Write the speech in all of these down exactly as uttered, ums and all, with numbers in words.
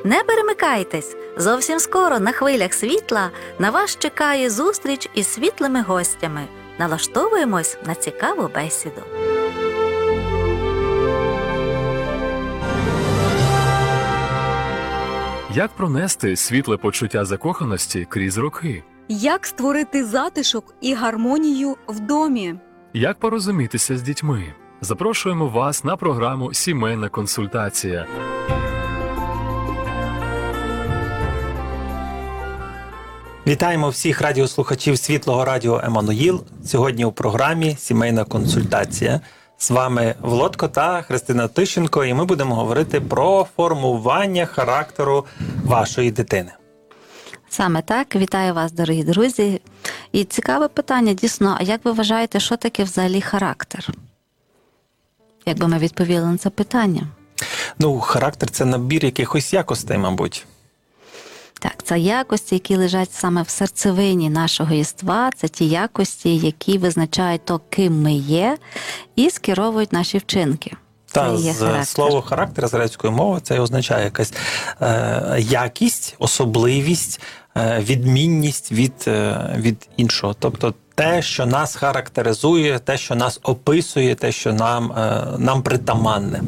Не перемикайтесь! Зовсім скоро на хвилях світла на вас чекає зустріч із світлими гостями. Налаштовуємось на цікаву бесіду. Як пронести світле почуття закоханості крізь роки? Як створити затишок і гармонію в домі? Як порозумітися з дітьми? Запрошуємо вас на програму «Сімейна консультація». Вітаємо всіх радіослухачів Світлого радіо «Еммануїл». Сьогодні у програмі «Сімейна консультація». З вами Володко та Христина Тищенко, і ми будемо говорити про формування характеру вашої дитини. Саме так. Вітаю вас, дорогі друзі. І цікаве питання, дійсно, а як ви вважаєте, що таке взагалі характер? Як би ми відповіли на це питання? Ну, характер – це набір якихось якостей, мабуть. Так, це якості, які лежать саме в серцевині нашого єства, це ті якості, які визначають то, ким ми є, і скеровують наші вчинки. Та, з характер. Слово «характер» з грецької мови це означає якась е, якість, особливість, е, відмінність від, е, від іншого. Тобто те, що нас характеризує, те, що нас описує, те, що нам, е, нам притаманне.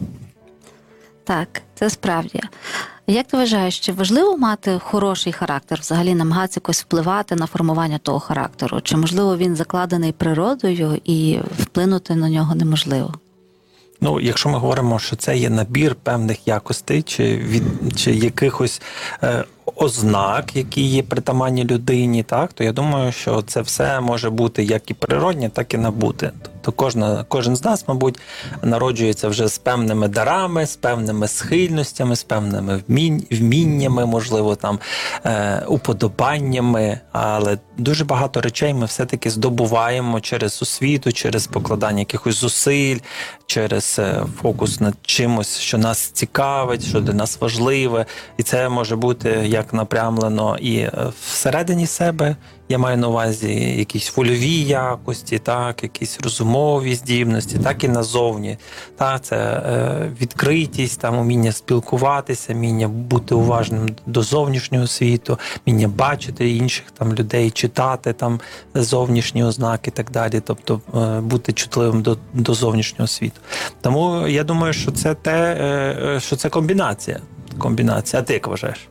Так, це справді. Як ти вважаєш, чи важливо мати хороший характер, взагалі намагатися якось впливати на формування того характеру? Чи, можливо, він закладений природою і вплинути на нього неможливо? Ну, якщо ми говоримо, що це є набір певних якостей чи, від, чи якихось е, ознак, які є притаманні людині, так, то я думаю, що це все може бути як і природне, так і набуте. Тобто кожна, кожен з нас, мабуть, народжується вже з певними дарами, з певними схильностями, з певними вмінь, вміннями, можливо, там, е, уподобаннями, але дуже багато речей ми все-таки здобуваємо через освіту, через покладання якихось зусиль, через фокус над чимось, що нас цікавить, що для нас важливе. І це може бути як напрямлено і всередині себе, я маю на увазі якісь вольові якості, так, якісь розумові здібності, так і назовні. Так, це е, відкритість, там, уміння спілкуватися, вміння бути уважним до зовнішнього світу, вміння бачити інших там, людей, читати там, зовнішні ознаки і так далі, тобто е, бути чутливим до, до зовнішнього світу. Тому я думаю, що це те, е, що це комбінація. Комбінація. А ти як вважаєш?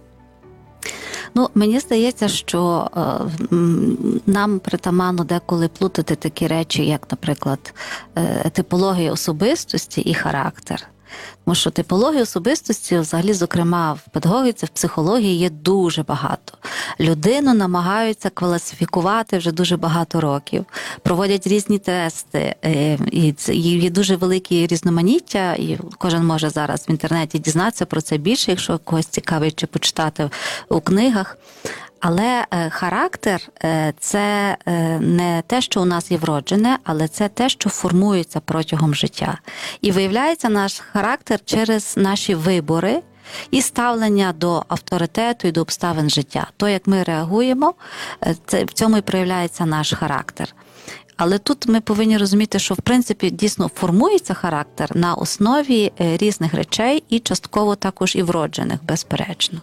Ну, мені здається, що е, нам притаманно деколи плутати такі речі, як, наприклад, е, типологія особистості і характер. Тому що типології особистості, взагалі, зокрема, в педагогіці, в психології є дуже багато. Людину намагаються класифікувати вже дуже багато років, проводять різні тести, і є дуже великі різноманіття, і кожен може зараз в інтернеті дізнатися про це більше, якщо когось цікавить, чи почитати у книгах. Але характер – це не те, що у нас є вроджене, але це те, що формується протягом життя. І виявляється наш характер через наші вибори і ставлення до авторитету і до обставин життя. То, як ми реагуємо, це, в цьому і проявляється наш характер. Але тут ми повинні розуміти, що, в принципі, дійсно формується характер на основі різних речей і частково також і вроджених, безперечно.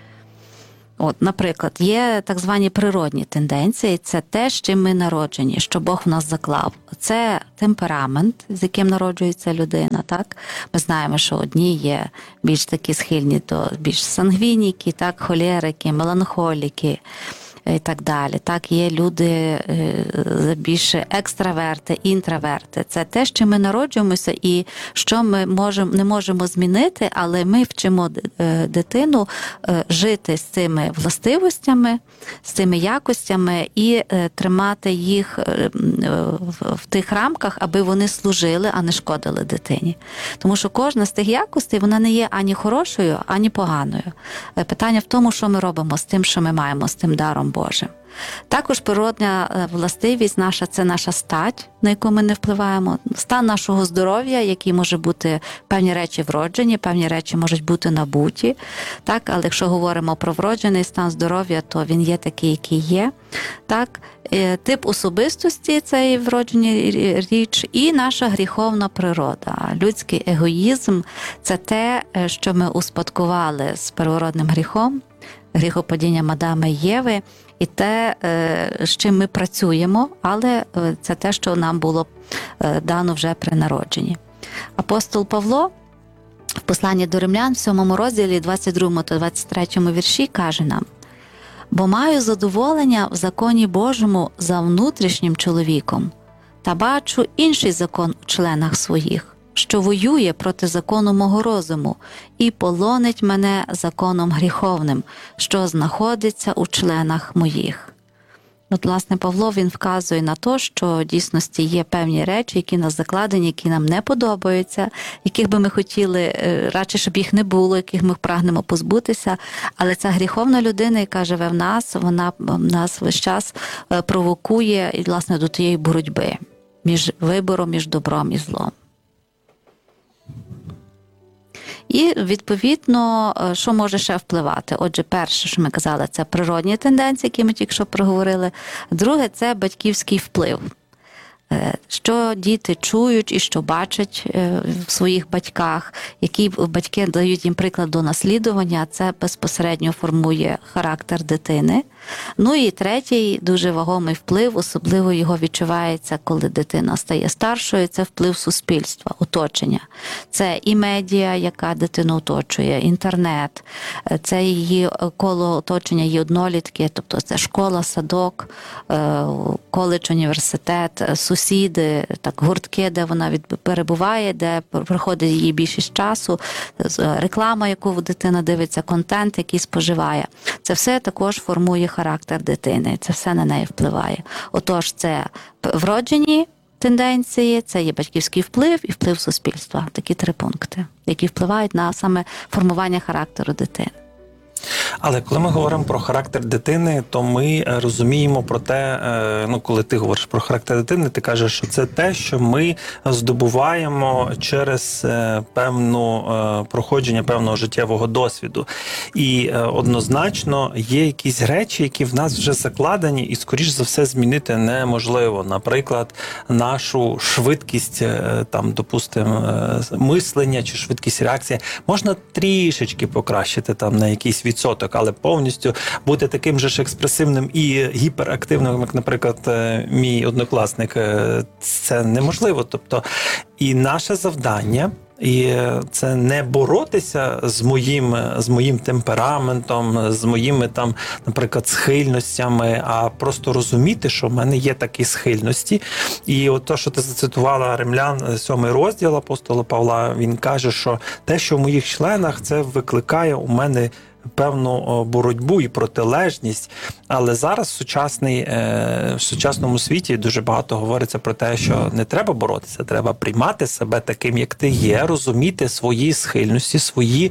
От, наприклад, є так звані природні тенденції, це те, з чим ми народжені, що Бог в нас заклав. Це темперамент, з яким народжується людина, так? Ми знаємо, що одні є більш такі схильні до більш сангвініки, так, холерики, меланхоліки і так далі. Так, є люди більше екстраверти, інтроверти. Це те, з чим ми народжуємося і що ми можемо, не можемо змінити, але ми вчимо дитину жити з цими властивостями, з цими якостями і тримати їх в тих рамках, аби вони служили, а не шкодили дитині. Тому що кожна з тих якостей, вона не є ані хорошою, ані поганою. Питання в тому, що ми робимо з тим, що ми маємо, з тим даром Божим. Також природня е, властивість наша – це наша стать, на яку ми не впливаємо, стан нашого здоров'я, який може бути певні речі вроджені, певні речі можуть бути набуті. Так? Але якщо говоримо про вроджений стан здоров'я, то він є такий, який є. Так? Е, Тип особистості – це і вроджені річ, і наша гріховна природа. Людський егоїзм – це те, що ми успадкували з первородним гріхом, гріхопадінням Адама і Єви, і те, з чим ми працюємо, але це те, що нам було дано вже при народженні. Апостол Павло в посланні до Римлян в сьомому розділі, двадцять другому та двадцять третьому вірші каже нам: «Бо маю задоволення в законі Божому за внутрішнім чоловіком, та бачу інший закон у членах своїх, що воює проти закону мого розуму і полонить мене законом гріховним, що знаходиться у членах моїх». От, власне, Павло, він вказує на те, що в дійсності є певні речі, які нас закладені, які нам не подобаються, яких би ми хотіли, радше, щоб їх не було, яких ми прагнемо позбутися. Але ця гріховна людина, яка живе в нас, вона нас весь час провокує, і, власне, до тієї боротьби між вибором, між добром і злом. І, відповідно, що може ще впливати? Отже, перше, що ми казали, це природні тенденції, які ми тільки що проговорили. Друге, це батьківський вплив. Що діти чують і що бачать в своїх батьках, які батьки дають їм приклад до наслідування, це безпосередньо формує характер дитини. Ну і третій, дуже вагомий вплив, особливо його відчувається, коли дитина стає старшою, це вплив суспільства, оточення. Це і медіа, яка дитину оточує, інтернет, це її коло оточення, її однолітки, тобто це школа, садок, коледж, університет, сусіди, так, гуртки, де вона від, перебуває, де проходить її більшість часу, реклама, яку дитина дивиться, контент, який споживає. Це все також формує характер дитини, це все на неї впливає. Отож, це вроджені тенденції, це є батьківський вплив і вплив суспільства. Такі три пункти, які впливають на саме формування характеру дитини. Але коли ми говоримо про характер дитини, то ми розуміємо про те, ну коли ти говориш про характер дитини, ти кажеш, що це те, що ми здобуваємо через певну проходження певного життєвого досвіду. І однозначно є якісь речі, які в нас вже закладені, і скоріш за все змінити неможливо. Наприклад, нашу швидкість, там, допустимо, мислення чи швидкість реакції можна трішечки покращити там на якийсь відсоток, але повністю бути таким же ж експресивним і гіперактивним, як, наприклад, мій однокласник, це неможливо. Тобто, і наше завдання, і це не боротися з моїм, з моїм темпераментом, з моїми там, наприклад, схильностями, а просто розуміти, що в мене є такі схильності. І от те, що ти зацитувала Римлян, сьомий розділ апостола Павла, він каже, що те, що в моїх членах, це викликає у мене певну боротьбу і протилежність, але зараз в, сучасний, в сучасному світі дуже багато говориться про те, що не треба боротися, треба приймати себе таким, як ти є, розуміти свої схильності, свої,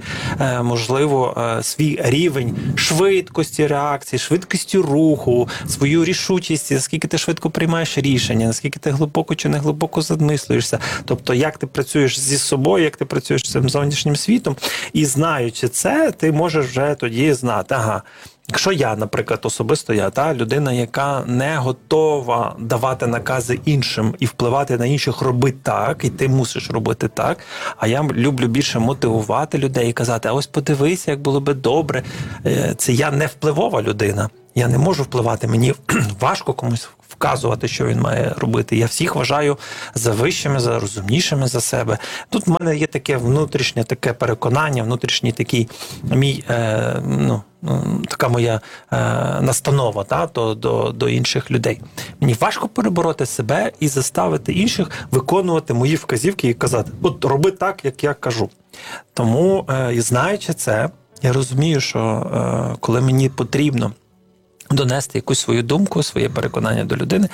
можливо, свій рівень швидкості реакції, швидкості руху, свою рішучість, наскільки ти швидко приймаєш рішення, наскільки ти глибоко чи не глибоко замислюєшся. Тобто, як ти працюєш зі собою, як ти працюєш з цим зовнішнім світом, і знаючи це, ти можеш вже тоді знати, ага, якщо я, наприклад, особисто я, та людина, яка не готова давати накази іншим і впливати на інших, роби так, і ти мусиш робити так, а я люблю більше мотивувати людей і казати, а ось подивися, як було би добре. Це я не впливова людина, я не можу впливати, мені важко комусь вказувати, що він має робити. Я всіх вважаю за вищими, за розумнішими за себе. Тут в мене є таке внутрішнє таке переконання, внутрішній такий мій, е, ну, така моя е, настанова та, до, до, до інших людей. Мені важко перебороти себе і заставити інших виконувати мої вказівки і казати, от роби так, як я кажу. Тому, е, знаючи це, я розумію, що е, коли мені потрібно донести якусь свою думку, своє переконання до людини,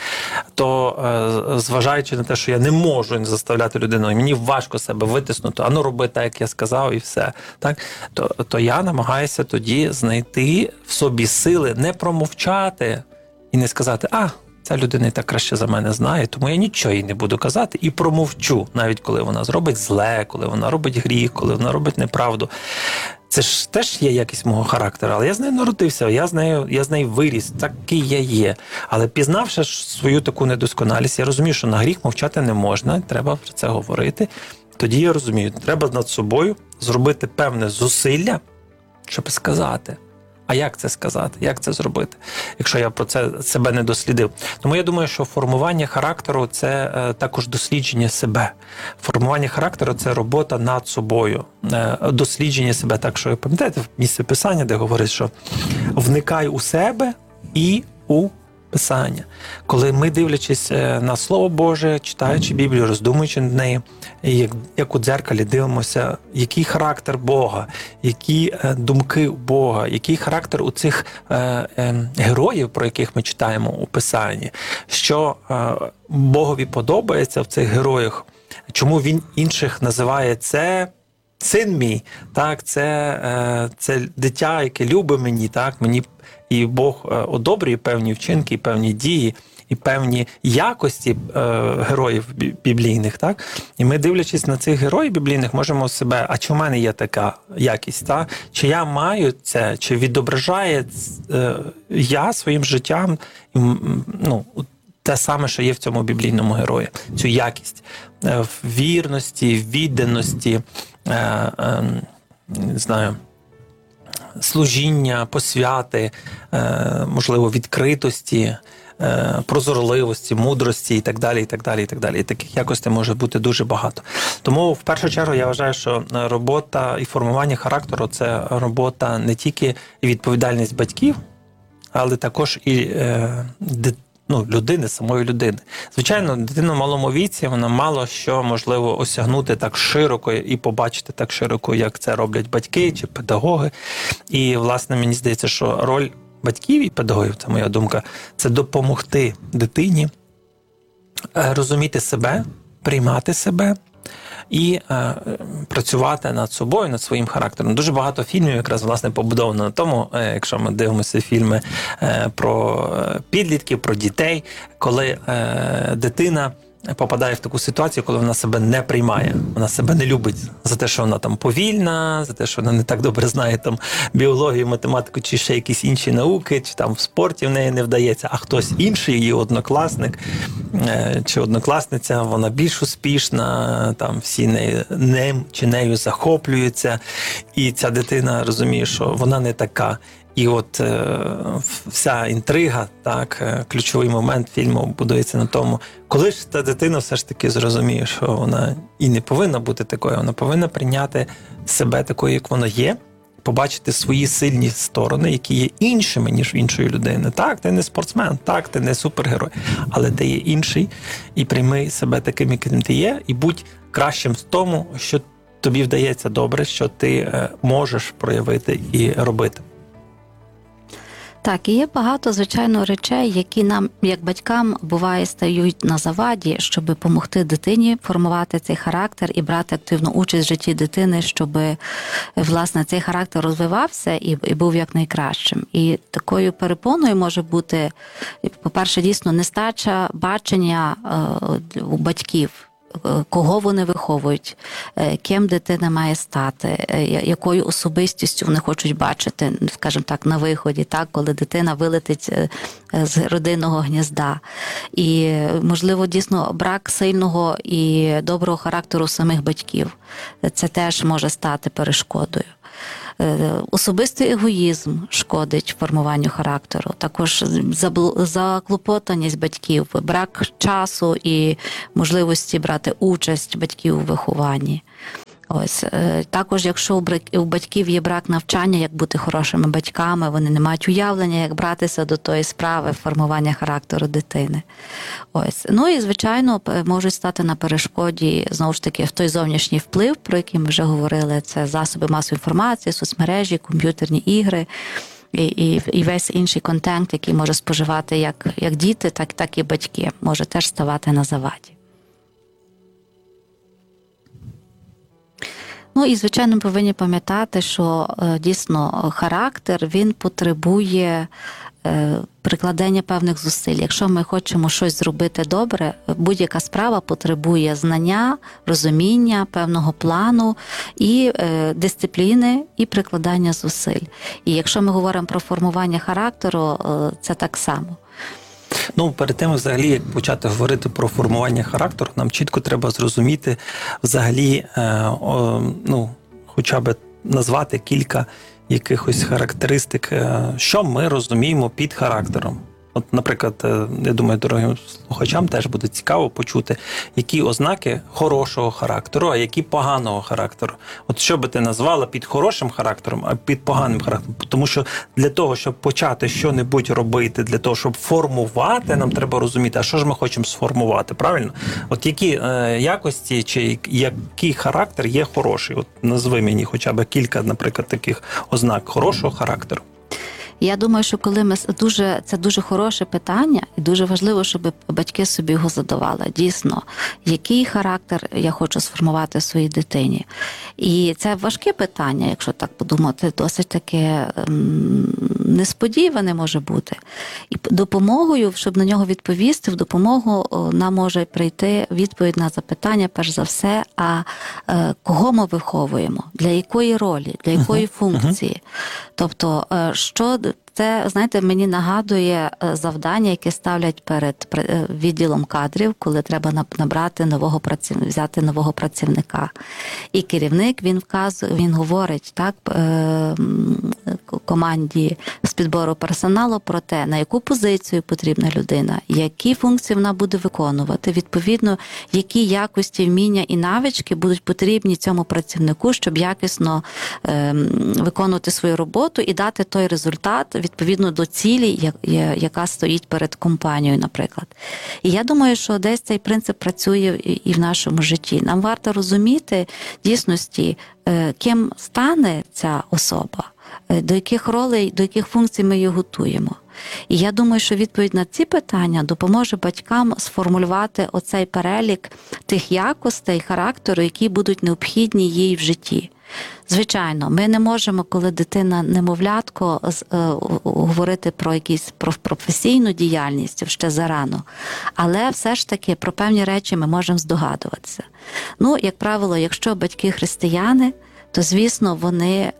то зважаючи на те, що я не можу заставляти людину, і мені важко себе витиснути, а ну роби так, як я сказав, і все, так, то, то я намагаюся тоді знайти в собі сили не промовчати і не сказати, а, ця людина і так краще за мене знає, тому я нічого їй не буду казати і промовчу, навіть коли вона зробить зле, коли вона робить гріх, коли вона робить неправду. Це ж теж є якість мого характеру, але я з нею народився, я з нею, я з нею виріс, такий я є. Але пізнавши свою таку недосконалість, я розумію, що на гріх мовчати не можна, треба про це говорити. Тоді я розумію, треба над собою зробити певне зусилля, щоб сказати. А як це сказати? Як це зробити, якщо я про це себе не дослідив? Тому я думаю, що формування характеру – це е, також дослідження себе. Формування характеру – це робота над собою. Е, дослідження себе. Так що, пам'ятаєте, місце Писання, де говорить, що вникай у себе і у Писання. Коли ми, дивлячись на Слово Боже, читаючи Біблію, роздумуючи над нею, як, як у дзеркалі дивимося, який характер Бога, які думки Бога, який характер у цих е, е, героїв, про яких ми читаємо у Писанні, що е, Богові подобається в цих героях, чому він інших називає це син мій, так, це, е, це дитя, яке любить мені, так, мені і Бог одобрює певні вчинки, і певні дії, і певні якості е, героїв біблійних, так? І ми, дивлячись на цих героїв біблійних, можемо себе, а чи в мене є така якість, так? Чи я маю це, чи відображає е, я своїм життям, ну, те саме, що є в цьому біблійному герої, цю якість е, в вірності, в відданості, е, е, не знаю, служіння, посвяти, можливо, відкритості, прозорливості, мудрості і так далі, і так далі, і так далі. І таких якостей може бути дуже багато. Тому, в першу чергу, я вважаю, що робота і формування характеру – це робота не тільки і відповідальність батьків, але також і дитини. Ну, людини, самої людини. Звичайно, дитина в малому віці, вона мало що можливо осягнути так широко і побачити так широко, як це роблять батьки чи педагоги. І, власне, мені здається, що роль батьків і педагогів, це моя думка, це допомогти дитині розуміти себе, приймати себе і е, працювати над собою, над своїм характером. Дуже багато фільмів якраз, власне, побудовано на тому, е, якщо ми дивимося фільми е, про підлітків, про дітей, коли е, дитина попадає в таку ситуацію, коли вона себе не приймає, вона себе не любить за те, що вона там повільна, за те, що вона не так добре знає там біологію, математику, чи ще якісь інші науки, чи там в спорті в неї не вдається, а хтось інший, її однокласник чи однокласниця, вона більш успішна, там всі нею, ним чи нею захоплюються, і ця дитина розуміє, що вона не така. І от е, вся інтрига, так, ключовий момент фільму будується на тому, коли ж та дитина все ж таки зрозуміє, що вона і не повинна бути такою, вона повинна прийняти себе такою, як вона є, побачити свої сильні сторони, які є іншими, ніж в іншої людини. Так, ти не спортсмен, так, ти не супергерой, але ти є інший, і прийми себе таким, яким ти є, і будь кращим в тому, що тобі вдається добре, що ти можеш проявити і робити. Так, і є багато, звичайно, речей, які нам, як батькам, буває, стають на заваді, щоб допомогти дитині формувати цей характер і брати активну участь в житті дитини, щоб, власне, цей характер розвивався і, і був якнайкращим. І такою перепоною може бути, по-перше, дійсно, нестача бачення е, у батьків, кого вони виховують, ким дитина має стати, якою особистістю вони хочуть бачити, скажімо так, на виході, так, коли дитина вилетить з родинного гнізда. І, можливо, дійсно брак сильного і доброго характеру самих батьків. Це теж може стати перешкодою. Особистий егоїзм шкодить формуванню характеру, також заклопотаність батьків, брак часу і можливості брати участь батьків у вихованні. Ось. Також, якщо у батьків є брак навчання, як бути хорошими батьками, вони не мають уявлення, як братися до тої справи формування характеру дитини. Ось. Ну і, звичайно, можуть стати на перешкоді, знову ж таки, в той зовнішній вплив, про який ми вже говорили, це засоби масової інформації, соцмережі, комп'ютерні ігри, і, і, і весь інший контент, який може споживати як, як діти, так, так і батьки, може теж ставати на заваді. Ну і, звичайно, повинні пам'ятати, що дійсно характер, він потребує прикладення певних зусиль. Якщо ми хочемо щось зробити добре, будь-яка справа потребує знання, розуміння, певного плану і дисципліни, і прикладання зусиль. І якщо ми говоримо про формування характеру, це так само. Ну, перед тим, взагалі, як почати говорити про формування характеру, нам чітко треба зрозуміти, взагалі, е, о, ну, хоча б назвати кілька якихось характеристик, е, що ми розуміємо під характером. От, наприклад, я думаю, дорогим слухачам теж буде цікаво почути, які ознаки хорошого характеру, а які поганого характеру. От що би ти назвала під хорошим характером, а під поганим характером? Тому що для того, щоб почати що-небудь робити, для того, щоб формувати, нам треба розуміти, а що ж ми хочемо сформувати, правильно? От які е, якості чи який характер є хороший? От назви мені хоча б кілька, наприклад, таких ознак хорошого характеру. Я думаю, що коли ми дуже це дуже хороше питання, і дуже важливо, щоб батьки собі його задавали. Дійсно, який характер я хочу сформувати в своїй дитині. І це важке питання, якщо так подумати, досить таке несподіване може бути. І допомогою, щоб на нього відповісти, в допомогу нам може прийти відповідь на запитання, перш за все, а кого ми виховуємо, для якої ролі, для якої uh-huh. функції. Uh-huh. Тобто, що це, знаєте, мені нагадує завдання, яке ставлять перед відділом кадрів, коли треба набрати нового працівника, взяти нового працівника. І керівник, він вказує, він говорить, так, команді з підбору персоналу про те, на яку позицію потрібна людина, які функції вона буде виконувати, відповідно, які якості, вміння і навички будуть потрібні цьому працівнику, щоб якісно е, виконувати свою роботу і дати той результат, відповідно до цілі, яка стоїть перед компанією, наприклад. І я думаю, що десь цей принцип працює і в нашому житті. Нам варто розуміти дійсності, ким стане ця особа, до яких ролей, до яких функцій ми її готуємо. І я думаю, що відповідь на ці питання допоможе батькам сформулювати оцей перелік тих якостей, характеру, які будуть необхідні їй в житті. Звичайно, ми не можемо, коли дитина немовлятко, говорити про якісь про професійну діяльність ще зарано, але все ж таки про певні речі ми можемо здогадуватися. Ну, як правило, якщо батьки християни, то, звісно, вони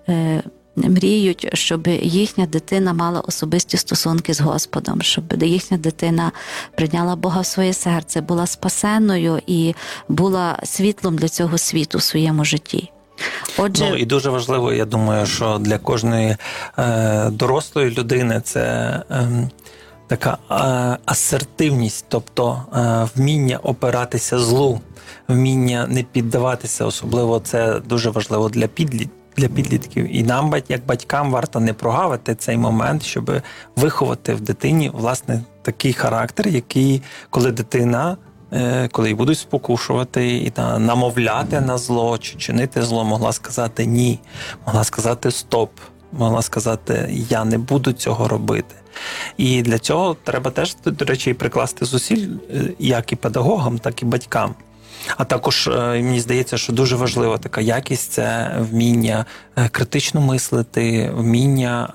мріють, щоб їхня дитина мала особисті стосунки з Господом, щоб їхня дитина прийняла Бога в своє серце, була спасенною і була світлом для цього світу в своєму житті. Отже... Ну, і дуже важливо, я думаю, що для кожної е, дорослої людини це е, така е, асертивність, тобто е, вміння опиратися злу, вміння не піддаватися, особливо це дуже важливо для підлітків. Для підлітків. І нам, як батькам, варто не прогавити цей момент, щоб виховати в дитині, власне, такий характер, який, коли дитина, коли її будуть спокушувати і намовляти на зло, чи чинити зло, могла сказати «ні», могла сказати «стоп», могла сказати «я не буду цього робити». І для цього треба теж, до речі, прикласти зусиль як і педагогам, так і батькам. А також, мені здається, що дуже важлива така якість – це вміння критично мислити, вміння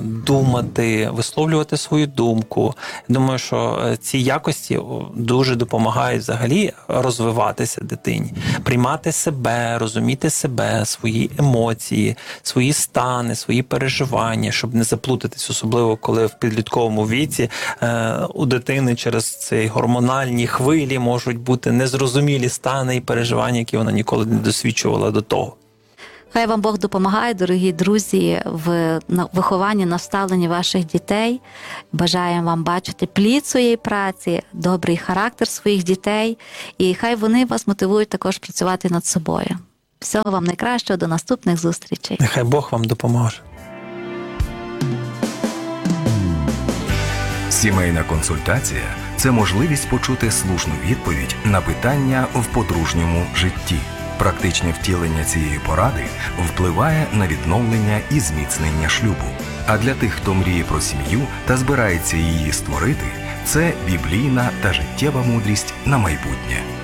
думати, висловлювати свою думку. Я думаю, що ці якості дуже допомагають взагалі розвиватися дитині, приймати себе, розуміти себе, свої емоції, свої стани, свої переживання, щоб не заплутатись, особливо коли в підлітковому віці у дитини через ці гормональні хвилі можуть бути незрозумілі стани і переживання, які вона ніколи не досвідчувала до того. Хай вам Бог допомагає, дорогі друзі, в вихованні, наставленні ваших дітей. Бажаємо вам бачити плід своєї праці, добрий характер своїх дітей, і хай вони вас мотивують також працювати над собою. Всього вам найкращого, до наступних зустрічей. Нехай Бог вам допоможе. Сімейна консультація – це можливість почути слушну відповідь на питання в подружньому житті. Практичне втілення цієї поради впливає на відновлення і зміцнення шлюбу. А для тих, хто мріє про сім'ю та збирається її створити, це біблійна та життєва мудрість на майбутнє.